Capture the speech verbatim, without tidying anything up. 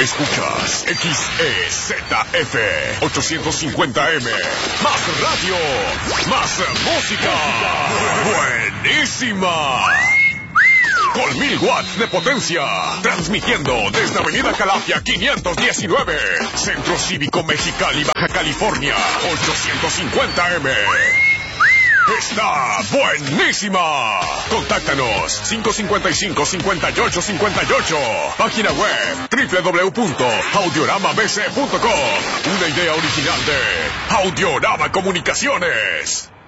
Escuchas X E Z F ochocientos cincuenta M. Más radio, más música. Buenísima. Con mil watts de potencia. Transmitiendo desde Avenida Calafia quinientos diecinueve. Centro Cívico Mexicali, Baja California. ochocientos cincuenta M. Está buenísima. Contáctanos cinco cinco cinco, cinco ocho cinco ocho. Página web doble u doble u doble u punto audiorama b c punto com. Una idea original de Audiorama Comunicaciones.